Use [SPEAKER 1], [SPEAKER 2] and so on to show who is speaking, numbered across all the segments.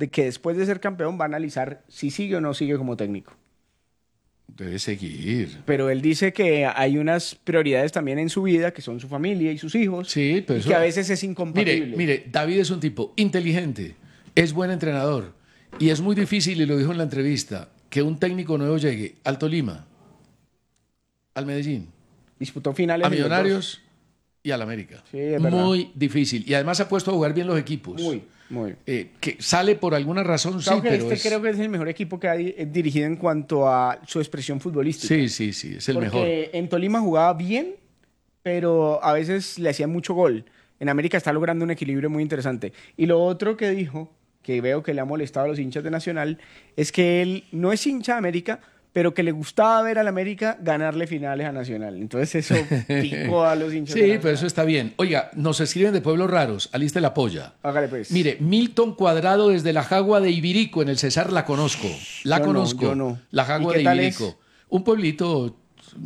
[SPEAKER 1] de que después de ser campeón va a analizar si sigue o no sigue como técnico.
[SPEAKER 2] Debe seguir.
[SPEAKER 1] Pero él dice que hay unas prioridades también en su vida, que son su familia y sus hijos,
[SPEAKER 2] Sí, pero
[SPEAKER 1] y
[SPEAKER 2] eso...
[SPEAKER 1] que a veces es incompatible.
[SPEAKER 2] Mire, David es un tipo inteligente, es buen entrenador y es muy difícil, y lo dijo en la entrevista, que un técnico nuevo llegue al Tolima, al Medellín,
[SPEAKER 1] Disputó finales
[SPEAKER 2] a
[SPEAKER 1] en los dos.
[SPEAKER 2] Millonarios y al América.
[SPEAKER 1] Sí, es verdad.
[SPEAKER 2] Muy difícil. Y además ha puesto a jugar bien los equipos.
[SPEAKER 1] Muy.
[SPEAKER 2] Que sale por alguna razón,
[SPEAKER 1] Claro
[SPEAKER 2] sí,
[SPEAKER 1] que
[SPEAKER 2] pero
[SPEAKER 1] creo que es el mejor equipo que ha dirigido en cuanto a su expresión futbolística.
[SPEAKER 2] Sí, es el
[SPEAKER 1] Porque
[SPEAKER 2] mejor.
[SPEAKER 1] en Tolima jugaba bien, pero a veces le hacían mucho gol. En América está logrando un equilibrio muy interesante. Y lo otro que dijo, que veo que le ha molestado a los hinchas de Nacional, es que él no es hincha de América, pero que le gustaba ver al América ganarle finales a Nacional. Entonces eso picó a los hinchas de
[SPEAKER 2] Sí,
[SPEAKER 1] Nacional.
[SPEAKER 2] pero eso está bien. Oiga, nos escriben de pueblos raros. Aliste la polla.
[SPEAKER 1] Hágale pues.
[SPEAKER 2] Mire, Milton Cuadrado desde la Jagua de Ibirico, en el Cesar, la conozco.
[SPEAKER 1] Yo no.
[SPEAKER 2] La Jagua
[SPEAKER 1] ¿Y qué
[SPEAKER 2] de
[SPEAKER 1] tal
[SPEAKER 2] Ibirico.
[SPEAKER 1] es?
[SPEAKER 2] Un pueblito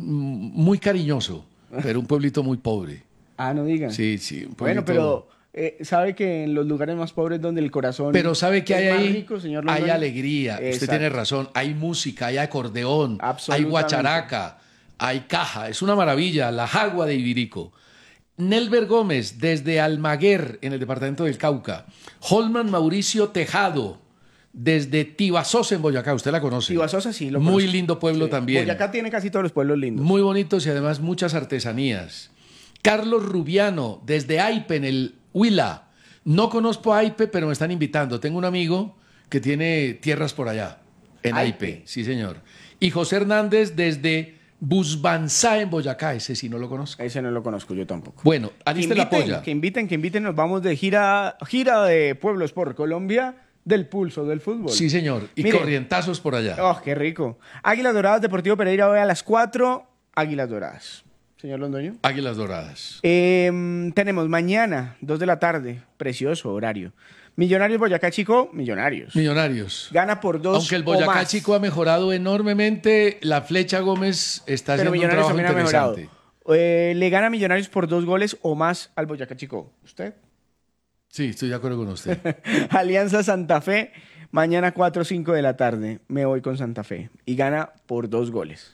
[SPEAKER 2] muy cariñoso, pero un pueblito muy pobre.
[SPEAKER 1] Ah, no digan.
[SPEAKER 2] Sí, un pueblito...
[SPEAKER 1] Bueno, pero sabe que en los lugares más pobres donde el corazón
[SPEAKER 2] Pero ¿sabe qué
[SPEAKER 1] es
[SPEAKER 2] hay
[SPEAKER 1] más
[SPEAKER 2] ahí?
[SPEAKER 1] rico, señor
[SPEAKER 2] Hay
[SPEAKER 1] Londoño?
[SPEAKER 2] alegría. Usted
[SPEAKER 1] Exacto.
[SPEAKER 2] tiene razón. Hay música, hay acordeón, hay
[SPEAKER 1] Absolutamente.
[SPEAKER 2] guacharaca, hay caja. Es una maravilla. La Jagua de Ibirico. Nelber Gómez, desde Almaguer, en el departamento del Cauca. Holman Mauricio Tejado, desde Tibasosa, en Boyacá. Usted la conoce.
[SPEAKER 1] Tibasosa sí lo
[SPEAKER 2] Muy
[SPEAKER 1] conozco.
[SPEAKER 2] lindo pueblo
[SPEAKER 1] Sí.
[SPEAKER 2] también.
[SPEAKER 1] Boyacá tiene casi todos los pueblos lindos.
[SPEAKER 2] Muy bonitos y además muchas artesanías. Carlos Rubiano, desde Aipe, en el Huila. No conozco Aipe, pero me están invitando. Tengo un amigo que tiene tierras por allá, en Aipe. Sí, señor. Y José Hernández, desde Busbanzá, en Boyacá. Ese sí no lo conozco.
[SPEAKER 1] Ese no lo conozco yo tampoco.
[SPEAKER 2] Bueno, aliste la polla.
[SPEAKER 1] Que inviten. Nos vamos de gira de pueblos por Colombia del pulso del fútbol.
[SPEAKER 2] Sí, señor. Y
[SPEAKER 1] Mire.
[SPEAKER 2] corrientazos por allá.
[SPEAKER 1] Oh, qué rico. Águilas Doradas, Deportivo Pereira hoy a las 4. Águilas Doradas. Señor Londoño.
[SPEAKER 2] Águilas Doradas.
[SPEAKER 1] Tenemos mañana, 2 de la tarde. Precioso horario. Millonarios Boyacá Chico, Millonarios.
[SPEAKER 2] Millonarios.
[SPEAKER 1] Gana por 2
[SPEAKER 2] Aunque el
[SPEAKER 1] o
[SPEAKER 2] Boyacá
[SPEAKER 1] más.
[SPEAKER 2] Chico ha mejorado enormemente, la Flecha Gómez está
[SPEAKER 1] Pero
[SPEAKER 2] haciendo un
[SPEAKER 1] Millonarios
[SPEAKER 2] trabajo
[SPEAKER 1] también ha mejorado.
[SPEAKER 2] interesante.
[SPEAKER 1] Le gana Millonarios por 2 goles o más al Boyacá Chico. ¿Usted?
[SPEAKER 2] Sí, estoy de acuerdo con usted.
[SPEAKER 1] Alianza Santa Fe, mañana 4 o 5 de la tarde. Me voy con Santa Fe. Y gana por 2 goles.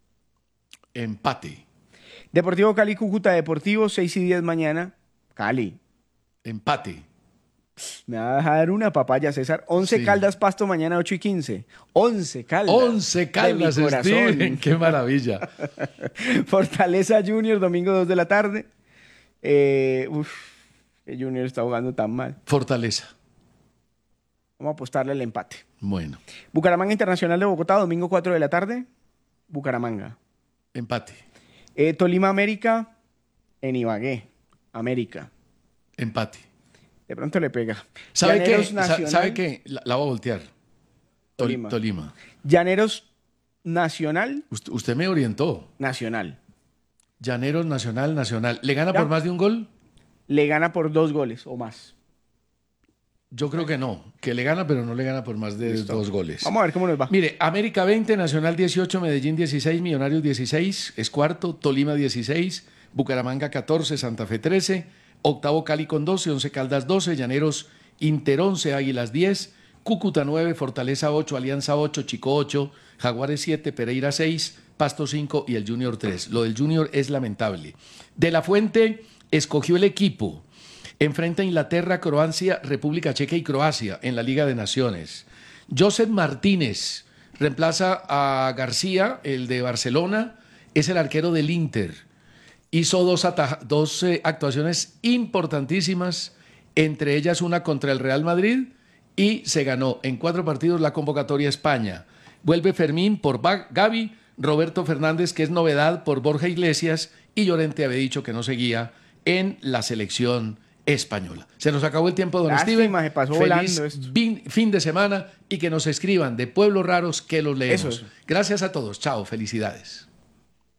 [SPEAKER 2] Empate.
[SPEAKER 1] Deportivo Cali, Cúcuta Deportivo, 6 y 10 mañana. Cali.
[SPEAKER 2] Empate.
[SPEAKER 1] Me va a dejar una papaya, César. 11
[SPEAKER 2] Sí.
[SPEAKER 1] Caldas, Pasto, mañana 8 y 15. 11 Caldas.
[SPEAKER 2] 11 Caldas,
[SPEAKER 1] de mi corazón.
[SPEAKER 2] Steven. Qué maravilla.
[SPEAKER 1] Fortaleza Junior, domingo 2 de la tarde. El Junior está jugando tan mal.
[SPEAKER 2] Fortaleza.
[SPEAKER 1] Vamos a apostarle el empate.
[SPEAKER 2] Bueno,
[SPEAKER 1] Bucaramanga Internacional de Bogotá, domingo 4 de la tarde. Bucaramanga.
[SPEAKER 2] empate.
[SPEAKER 1] Tolima América en Ibagué. América.
[SPEAKER 2] Empate.
[SPEAKER 1] De pronto le pega.
[SPEAKER 2] ¿Sabe qué?
[SPEAKER 1] Llaneros Nacional.
[SPEAKER 2] ¿Sabe qué? La voy a voltear.
[SPEAKER 1] Tolima.
[SPEAKER 2] Tolima.
[SPEAKER 1] Llaneros Nacional.
[SPEAKER 2] Usted me orientó.
[SPEAKER 1] Nacional.
[SPEAKER 2] Llaneros Nacional. ¿Le gana
[SPEAKER 1] Ya.
[SPEAKER 2] por más de un gol?
[SPEAKER 1] Le gana por 2 goles o más.
[SPEAKER 2] Yo creo que no. Que le gana, pero no le gana por más de
[SPEAKER 1] Listo.
[SPEAKER 2] 2 goles.
[SPEAKER 1] Vamos a ver cómo nos va.
[SPEAKER 2] Mire, América 20, Nacional 18, Medellín 16, Millonarios 16, es cuarto, Tolima 16, Bucaramanga 14, Santa Fe 13, octavo Cali con 12, 11 Caldas 12, Llaneros Inter 11, Águilas 10, Cúcuta 9, Fortaleza 8, Alianza 8, Chico 8, Jaguares 7, Pereira 6, Pasto 5 y el Junior 3. Lo del Junior es lamentable. De la Fuente escogió el equipo. Enfrenta a Inglaterra, Croacia, República Checa y Croacia en la Liga de Naciones. Josep Martínez reemplaza a García, el de Barcelona, es el arquero del Inter. Hizo dos actuaciones importantísimas, entre ellas una contra el Real Madrid, y se ganó en 4 partidos la convocatoria a España. Vuelve Fermín por Gavi, Roberto Fernández, que es novedad, por Borja Iglesias, y Llorente había dicho que no seguía en la selección española. Se nos acabó el tiempo, don
[SPEAKER 1] Lástima,
[SPEAKER 2] Steven.
[SPEAKER 1] se pasó
[SPEAKER 2] Feliz
[SPEAKER 1] volando esto.
[SPEAKER 2] fin de semana y que nos escriban de pueblos raros que los leemos.
[SPEAKER 1] Eso.
[SPEAKER 2] Gracias a todos. Chao, felicidades.